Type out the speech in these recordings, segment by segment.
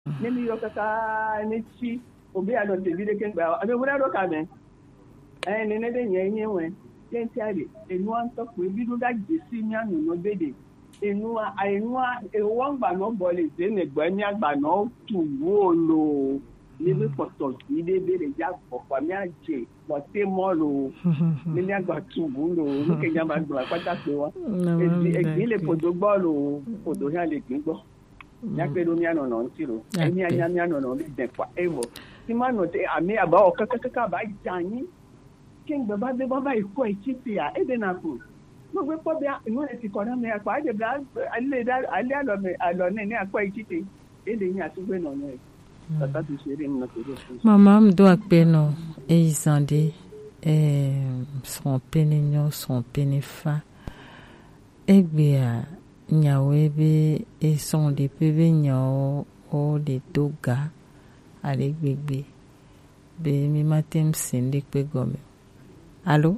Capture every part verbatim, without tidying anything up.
Nemi yo kaka nechi obi ado te vide ken ba abe wura do ka ben eh ne ne de yen yen we yen ti ade enu an to pe bi do da jesi mi anu no bede enu a enu a e won gba no bole de ne gba mi agba no tu wo lo ni bi poto ti de bere ja popo mi aje mo te mo lo ni mi agba tu wo lo ni ke ja ba gba pata pe wa e e le podo gbo lo podo ya le gbin gbo ya pe do mi ano no ntiro eni anya mi ano no de kwa evo ti ma no te ami aba o kaka kaka ba jani king baba de baba iko ichiti ya e de na ku mo gbe po bia no le ti ko na me apa de bla ale da ale alo me alo ne ni akwa ichiti e de yin atugbe no no tata ti sere mi no te do mama mdo akpe no e isande eh son peninyo son penifa egbe a nyawe be e son de pebe nyawo o de toga ale gbegbe be mi matem sende pe gome allo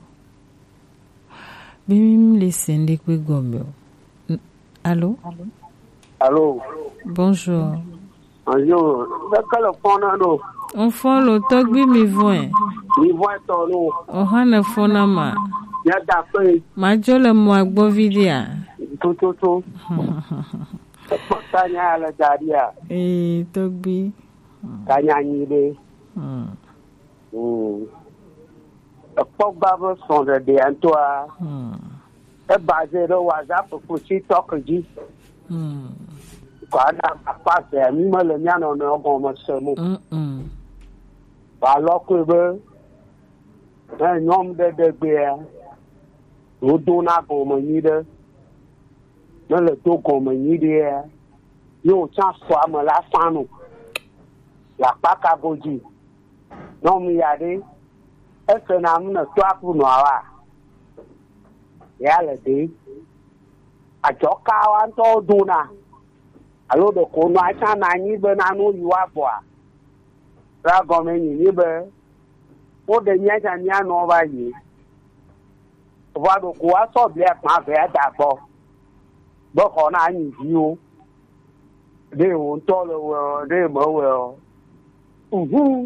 be mi le sende pe gome allo allo bonjour bonjour d'accord fona no on fon lo togbi mi voin mi voin to no o hana fona ma ya da pe ma jole mo agbo video to to to tanya la daria eh togbi tanya ni de hmm hmm pok babo son de antoa hmm e basé do WhatsApp pour si tok ji hmm kwa na passe mi mo le nyano no go mo se mo hmm ba lo ko be e nyom de de gbe o do na go mo ni de no le do go mo ni de yo cha so am la fanu la paka boji no mi ya de e se na mu na to apu no awa ya le de a jo ka wa to do na alo de ko no a cha na ni be na no yu abo a ra go me ni ni be o de nya cha nya no ba yi wa do ko a so ble pa be da bo bo ko na ni ji o de o to le wo de mo wo uhu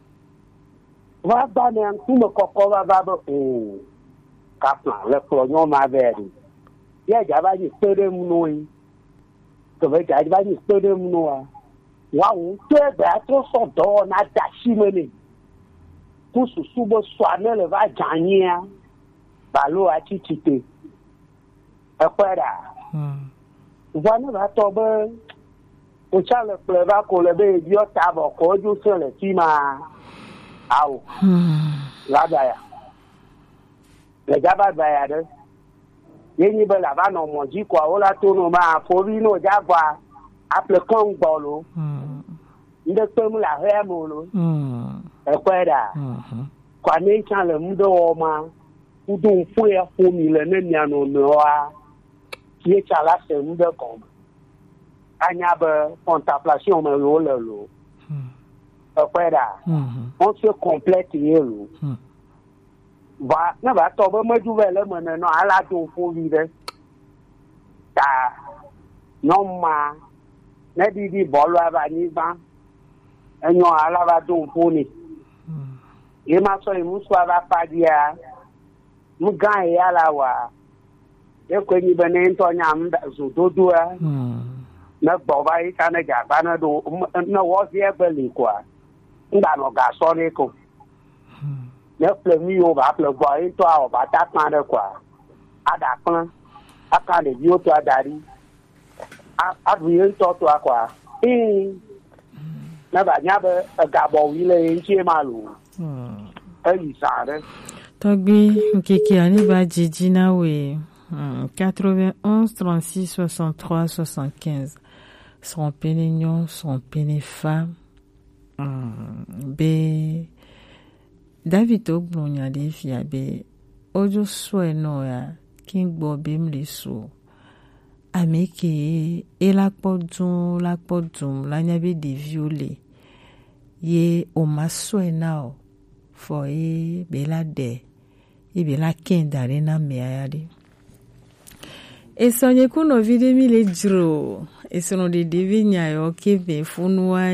wa ba ne an tu mo ko ko ba ba o ka plan le pro nyo ma be ri ye ja ba ni pere mu no yi to be ja ba ni pere mu no wa wa o te ba to so do na da shi me ni tu su su bo so ane le va jania ba lo a ti ti te e kwera hmm wa ne ba to be o cha le ple ba ko le be bi o ta bo ko ju se le ti ma au hmm la da ya le ja ba ba ya de ye ni be la ba no mo ji ko o la to no ma fo ri no ja ba aple kon gbo lo hmm nde pe mu la he mo lo hmm e kwera hmm kwa ne cha le mu do o ma u do fu ya fu mi le ne nya no no a ye cha la se mu de ko anya be contemplation me lo le lo hmm e kwera hmm on se complète ye lo hmm va na va to be ma ju ve le mo ne no ala do fu vi de ta no ma na di di bolo aba ni ba enyo ala va do fu ni hmm ye ma so imu so aba pa dia mu gan ya la wa e ko ni be ne to nya m da zo do do a hmm na gbo ba yi ka na ja ba na do na wo si e be li kwa nda no ga so ni ko hmm ne ple mi o ba ple gbo yi to a o ba ta pan de kwa ada pan aka le bi o to adari a a bi yi to to akwa eh na ba nya be ga bo wi le yin che ma lu hmm e yi sa de togbi nkeke ani ba jiji na we hmm quatre-vingt-onze trente-six soixante-trois soixante-quinze son pénignon son pénifa hmm be David ogbonya de fia be ojo so eno ya king gbo be mleso ameke elakpodun lakpodun lanya be de viole ye o maso enao for e bela de e bela kenda rena me ayade e sonye kuno vide mi le jiro esrɔ̃ɖeɖi vi nya yɔ ke ʋe funua